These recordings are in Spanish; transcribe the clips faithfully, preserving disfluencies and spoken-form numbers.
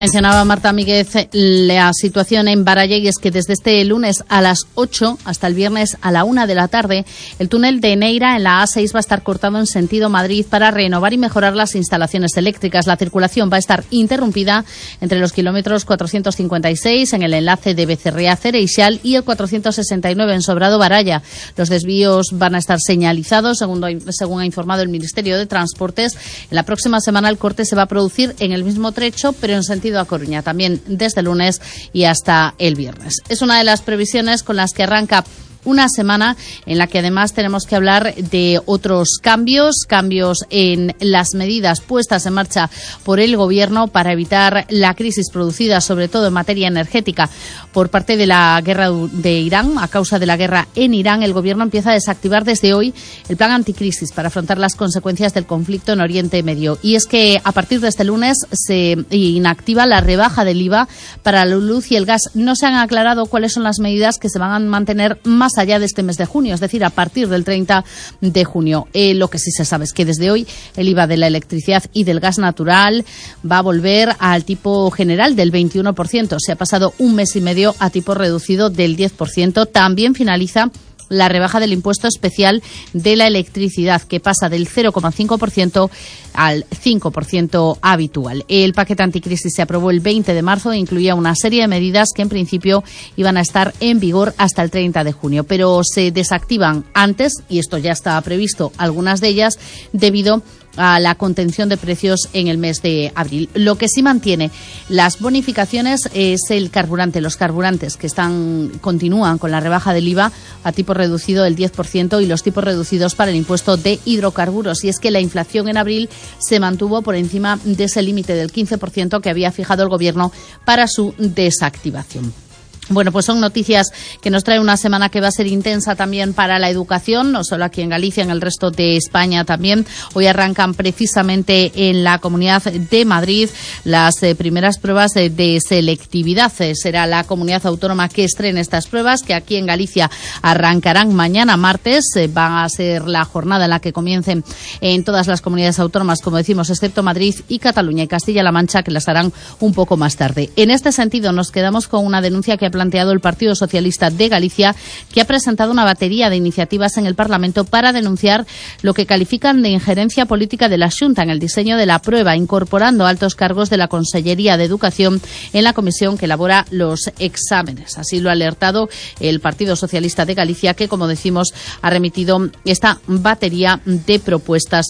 Mencionaba Marta Míguez la situación en Baralla, y es que desde este lunes a las ocho hasta el viernes a la una de la tarde, el túnel de Neira en la A seis va a estar cortado en sentido Madrid para renovar y mejorar las instalaciones eléctricas. La circulación va a estar interrumpida entre los kilómetros cuatrocientos cincuenta y seis en el enlace de Becerrea-Cereixal y el cuatrocientos sesenta y nueve en Sobrado-Baralla. Los desvíos van a estar señalizados, según, según ha informado el Ministerio de Transportes. En la próxima semana el corte se va a producir en el mismo trecho, pero en sentido a Coruña, también desde el lunes y hasta el viernes. Es una de las previsiones con las que arranca una semana en la que además tenemos que hablar de otros cambios, cambios en las medidas puestas en marcha por el Gobierno para evitar la crisis producida, sobre todo en materia energética, por parte de la guerra de Irán. A causa de la guerra en Irán, el Gobierno empieza a desactivar desde hoy el plan anticrisis para afrontar las consecuencias del conflicto en Oriente Medio. Y es que a partir de este lunes se inactiva la rebaja del I V A para la luz y el gas. No se han aclarado cuáles son las medidas que se van a mantener más allá de este mes de junio, es decir, a partir del treinta de junio. Eh, lo que sí se sabe es que desde hoy el I V A de la electricidad y del gas natural va a volver al tipo general del veintiuno por ciento. Se ha pasado un mes y medio a tipo reducido del diez por ciento. También finaliza la rebaja del impuesto especial de la electricidad, que pasa del cero coma cinco por ciento al cinco por ciento habitual. El paquete anticrisis se aprobó el veinte de marzo e incluía una serie de medidas que en principio iban a estar en vigor hasta el treinta de junio, pero se desactivan antes, y esto ya estaba previsto, algunas de ellas, debido a la contención de precios en el mes de abril. Lo que sí mantiene las bonificaciones es el carburante, los carburantes que están continúan con la rebaja del I V A a tipo reducido del diez por ciento y los tipos reducidos para el impuesto de hidrocarburos. Y es que la inflación en abril se mantuvo por encima de ese límite del quince por ciento que había fijado el Gobierno para su desactivación. Bueno, pues son noticias que nos trae una semana que va a ser intensa también para la educación, no solo aquí en Galicia, en el resto de España también. Hoy arrancan precisamente en la Comunidad de Madrid las eh, primeras pruebas de, de selectividad. Eh, será la comunidad autónoma que estrene estas pruebas, que aquí en Galicia arrancarán mañana martes. Eh, va a ser la jornada en la que comiencen en todas las comunidades autónomas, como decimos, excepto Madrid y Cataluña y Castilla-La Mancha, que las harán un poco más tarde. En este sentido, nos quedamos con una denuncia que ha planteado el Partido Socialista de Galicia, que ha presentado una batería de iniciativas en el Parlamento para denunciar lo que califican de injerencia política de la Xunta en el diseño de la prueba, incorporando altos cargos de la Consellería de Educación en la comisión que elabora los exámenes. Así lo ha alertado el Partido Socialista de Galicia, que, como decimos, ha remitido esta batería de propuestas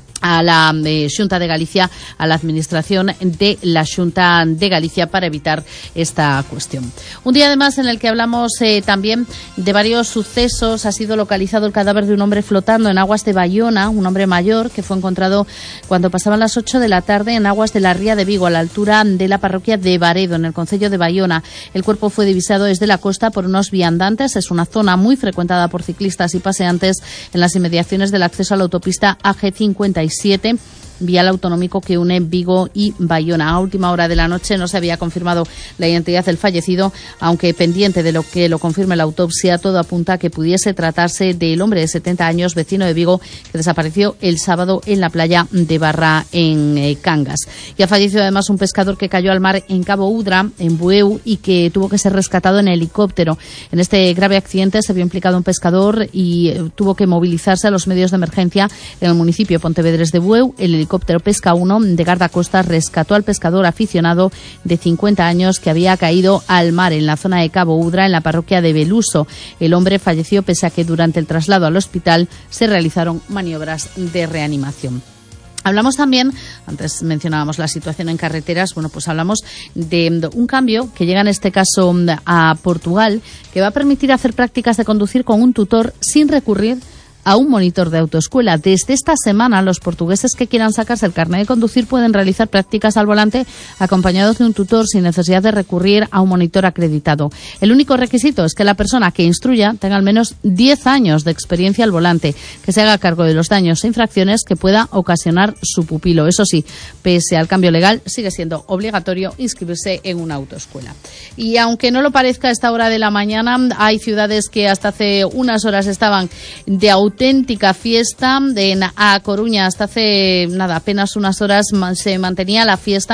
a la eh, Xunta de Galicia, a la Administración de la Xunta de Galicia, para evitar esta cuestión. Un día además en el que hablamos eh, también de varios sucesos. Ha sido localizado el cadáver de un hombre flotando en aguas de Bayona, un hombre mayor que fue encontrado cuando pasaban las ocho de la tarde en aguas de la Ría de Vigo, a la altura de la parroquia de Baredo, en el concello de Bayona. El cuerpo fue divisado desde la costa por unos viandantes. Es una zona muy frecuentada por ciclistas y paseantes en las inmediaciones del acceso a la autopista A G cincuenta y siete, vial autonómico que une Vigo y Bayona. A última hora de la noche no se había confirmado la identidad del fallecido, aunque pendiente de lo que lo confirme la autopsia, todo apunta a que pudiese tratarse del hombre de setenta años, vecino de Vigo, que desapareció el sábado en la playa de Barra, en eh, Cangas. Y ha fallecido además un pescador que cayó al mar en Cabo Udra, en Bueu, y que tuvo que ser rescatado en helicóptero. En este grave accidente se vio implicado un pescador y eh, tuvo que movilizarse a los medios de emergencia en el municipio de Pontevedres de Bueu. El helicóptero Pesca uno de guardacostas rescató al pescador aficionado de cincuenta años que había caído al mar en la zona de Cabo Udra, en la parroquia de Beluso. El hombre falleció pese a que durante el traslado al hospital se realizaron maniobras de reanimación. Hablamos también, antes mencionábamos la situación en carreteras, bueno, pues hablamos de un cambio que llega en este caso a Portugal, que va a permitir hacer prácticas de conducir con un tutor sin recurrir a un monitor de autoescuela. Desde esta semana, los portugueses que quieran sacarse el carnet de conducir pueden realizar prácticas al volante acompañados de un tutor sin necesidad de recurrir a un monitor acreditado. El único requisito es que la persona que instruya tenga al menos diez años de experiencia al volante, que se haga cargo de los daños e infracciones que pueda ocasionar su pupilo. Eso sí, pese al cambio legal, sigue siendo obligatorio inscribirse en una autoescuela. Y aunque no lo parezca a esta hora de la mañana, hay ciudades que hasta hace unas horas estaban de auténtica fiesta. En A Coruña hasta hace nada, apenas unas horas se mantenía la fiesta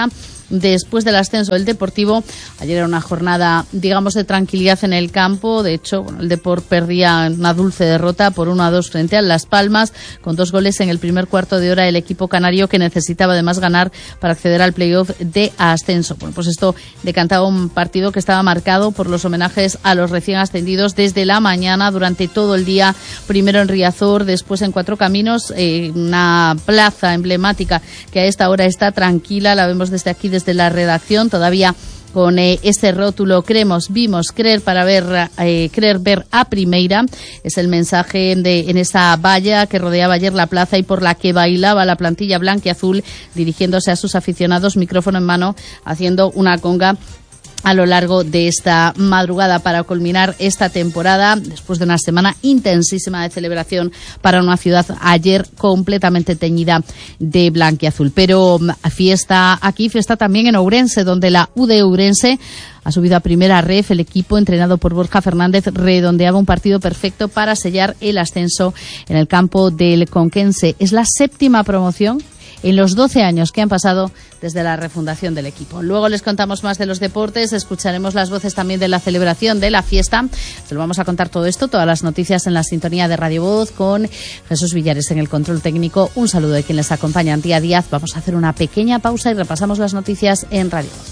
después del ascenso del Deportivo. Ayer era una jornada, digamos, de tranquilidad en el campo. De hecho, bueno, el Depor perdía una dulce derrota por uno a dos frente a Las Palmas, con dos goles en el primer cuarto de hora el equipo canario, que necesitaba además ganar para acceder al playoff de ascenso. Bueno, pues esto decantaba un partido que estaba marcado por los homenajes a los recién ascendidos desde la mañana, durante todo el día, primero en Riazor, después en Cuatro Caminos, eh, una plaza emblemática que a esta hora está tranquila, la vemos desde aquí, desde la redacción, todavía con eh, ese rótulo: creemos, vimos, creer para ver, eh, creer, ver a primeira. Es el mensaje de, en esa valla que rodeaba ayer la plaza y por la que bailaba la plantilla blanquiazul, dirigiéndose a sus aficionados, micrófono en mano, haciendo una conga a lo largo de esta madrugada para culminar esta temporada, después de una semana intensísima de celebración para una ciudad ayer completamente teñida de blanquiazul. Pero fiesta aquí, fiesta también en Ourense, donde la U D Ourense ha subido a primera ref. El equipo, entrenado por Borja Fernández, redondeaba un partido perfecto para sellar el ascenso en el campo del Conquense. Es la séptima promoción en los doce años que han pasado desde la refundación del equipo. Luego les contamos más de los deportes, escucharemos las voces también de la celebración de la fiesta. Se lo vamos a contar todo esto, todas las noticias en la sintonía de Radio Voz, con Jesús Villares en el control técnico. Un saludo de quien les acompaña, Antía Díaz. Vamos a hacer una pequeña pausa y repasamos las noticias en Radio Voz.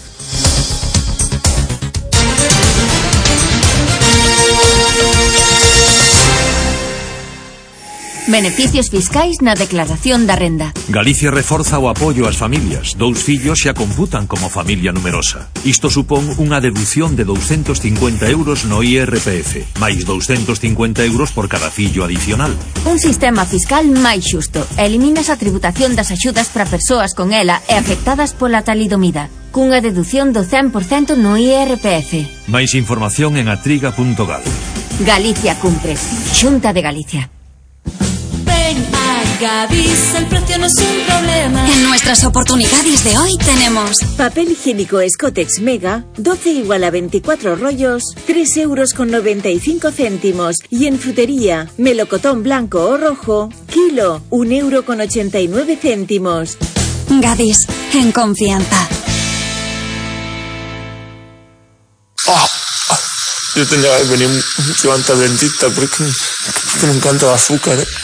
Beneficios fiscais na declaración da renda. Galicia reforza o apoio ás familias. Dous fillos xa computan como familia numerosa. Isto supón unha deducción de doscientos cincuenta euros no I R P F, máis doscientos cincuenta euros por cada fillo adicional. Un sistema fiscal máis xusto. Eliminas a tributación das axudas para persoas con ela e afectadas pola talidomida, cunha deducción do cen por cento no I R P F. Máis información en atriga punto gal. Galicia cumpre. Xunta de Galicia. Ven a Gadis, el precio no es un problema. En nuestras oportunidades de hoy tenemos papel higiénico Scotex Mega, doce igual a veinticuatro rollos, tres euros con noventa y cinco céntimos. Y en frutería, melocotón blanco o rojo, kilo, un euro con ochenta y nueve céntimos. Gadis, en confianza. Ah, yo tendría que venir mucho antes al dentista porque, porque me encanta el azúcar, ¿eh?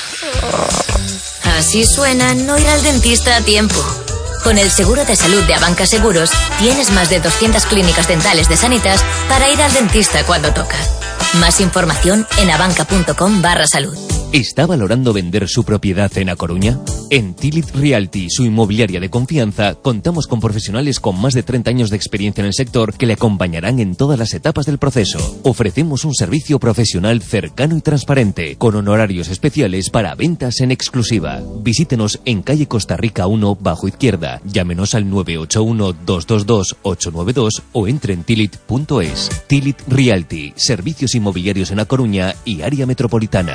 Así suena no ir al dentista a tiempo. Con el seguro de salud de Abanca Seguros tienes más de doscientas clínicas dentales de Sanitas para ir al dentista cuando toca. Más información en abanca.com barra salud. ¿Está valorando vender su propiedad en A Coruña? En Tilit Realty, su inmobiliaria de confianza, contamos con profesionales con más de treinta años de experiencia en el sector que le acompañarán en todas las etapas del proceso. Ofrecemos un servicio profesional cercano y transparente, con honorarios especiales para ventas en exclusiva. Visítenos en calle Costa Rica uno, bajo izquierda. Llámenos al nueve ocho uno, dos dos dos, ocho nueve dos o entre en tilit punto es. Tilit Realty, servicios inmobiliarios en A Coruña y área metropolitana.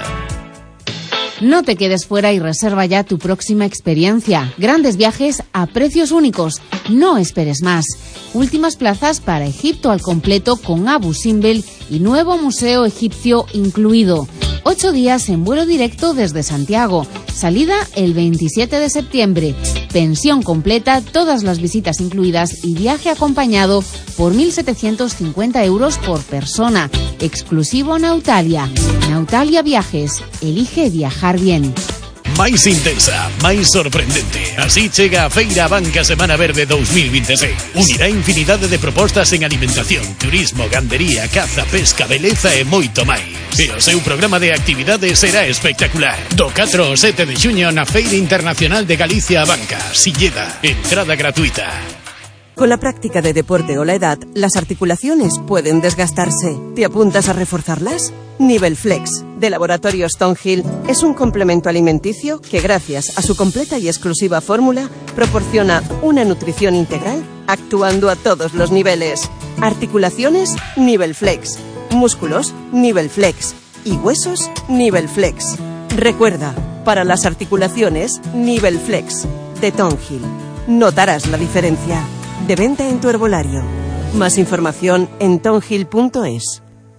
No te quedes fuera y reserva ya tu próxima experiencia. Grandes viajes a precios únicos. No esperes más. Últimas plazas para Egipto al completo con Abu Simbel y nuevo museo egipcio incluido. Ocho días en vuelo directo desde Santiago. Salida el veintisiete de septiembre. Pensión completa, todas las visitas incluidas y viaje acompañado por mil setecientos cincuenta euros por persona. Exclusivo Nautalia. Nautalia Viajes. Elige viajar bien. Máis intensa, máis sorprendente. Así chega a Feira Abanca Semana Verde dos mil veintiséis. Unirá infinidade de propostas en alimentación, turismo, gandería, caza, pesca, beleza e moito máis. E o seu programa de actividades será espectacular. Do catro ao sete de xuño na Feira Internacional de Galicia Abanca, Silleda. Entrada gratuita. Con la práctica de deporte o la edad, las articulaciones pueden desgastarse. ¿Te apuntas a reforzarlas? Nivel Flex, de Laboratorios Tonhill, es un complemento alimenticio que, gracias a su completa y exclusiva fórmula, proporciona una nutrición integral actuando a todos los niveles. Articulaciones, Nivel Flex. Músculos, Nivel Flex. Y huesos, Nivel Flex. Recuerda, para las articulaciones, Nivel Flex, de Tonhill. Notarás la diferencia. De venta en tu herbolario. Más información en tonhill punto es.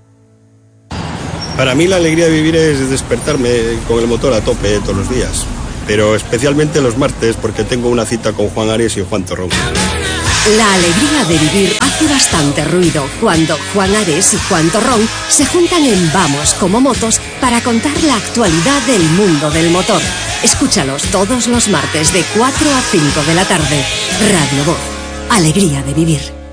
Para mí la alegría de vivir es despertarme con el motor a tope todos los días, pero especialmente los martes porque tengo una cita con Juan Ares y Juan Torrón. La alegría de vivir hace bastante ruido cuando Juan Ares y Juan Torrón se juntan en Vamos como Motos para contar la actualidad del mundo del motor. Escúchalos todos los martes de cuatro a cinco de la tarde. Radio Voz. Alegría de vivir.